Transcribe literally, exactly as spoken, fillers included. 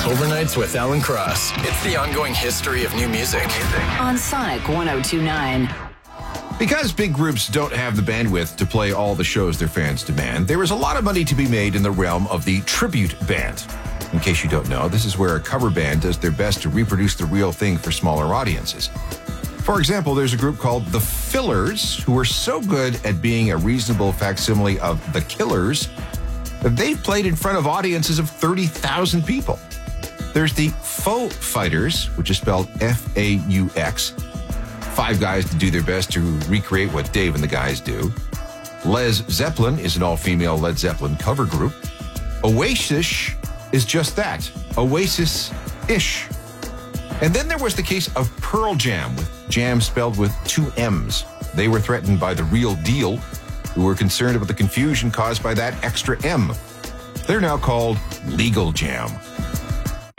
Overnights with Alan Cross. It's the ongoing history of new music. On Sonic one oh two point nine. Because big groups don't have the bandwidth to play all the shows their fans demand, there is a lot of money to be made in the realm of the tribute band. In case you don't know, this is where a cover band does their best to reproduce the real thing for smaller audiences. For example, there's a group called The Fillers, who are so good at being a reasonable facsimile of The Killers that they've played in front of audiences of thirty thousand people. There's the Faux Fighters, which is spelled F A U X. Five guys to do their best to recreate what Dave and the guys do. Les Zeppelin is an all-female Led Zeppelin cover group. Oasis is just that, Oasis-ish. And then there was the case of Pearl Jam, with jam spelled with two M's. They were threatened by the Real Deal, who were concerned about the confusion caused by that extra M. They're now called Legal Jam.